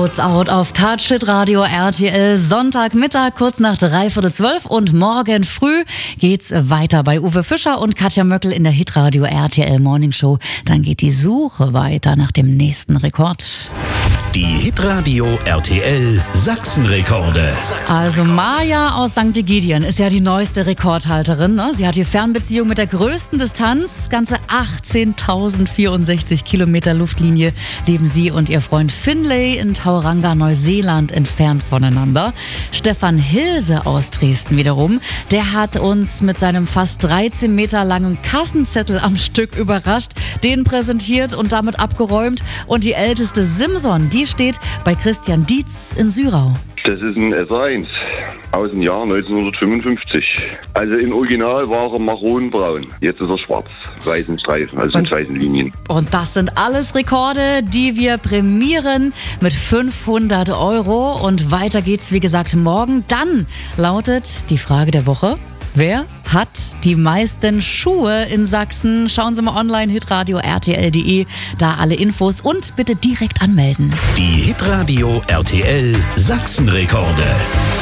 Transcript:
Shouts out auf Touch It Radio RTL. Sonntagmittag, kurz nach 11:45 und morgen früh geht's weiter bei Uwe Fischer und Katja Möckel in der Hitradio RTL Morning Show. Dann geht die Suche weiter nach dem nächsten Rekord. Die Hitradio RTL Sachsenrekorde. Also Maja aus St. Egidien ist ja die neueste Rekordhalterin. Ne? Sie hat die Fernbeziehung mit der größten Distanz. Ganze 18.064 Kilometer Luftlinie leben sie und ihr Freund Finlay in Tauranga, Neuseeland, entfernt voneinander. Stefan Hilse aus Dresden wiederum, der hat uns mit seinem fast 13 Meter langen Kassenzettel am Stück überrascht, den präsentiert und damit abgeräumt. Und die älteste Simson, die steht bei Christian Dietz in Syrau. Das ist ein SA1 aus dem Jahr 1955. Also im Original war er maronbraun. Jetzt ist er schwarz, weißen Streifen, also mit weißen Linien. Und das sind alles Rekorde, die wir prämieren mit 500 €. Und weiter geht's, wie gesagt, morgen. Dann lautet die Frage der Woche: Wer hat die meisten Schuhe in Sachsen? Schauen Sie mal online, hitradio rtl.de, da alle Infos und bitte direkt anmelden. Die Hitradio RTL Sachsenrekorde.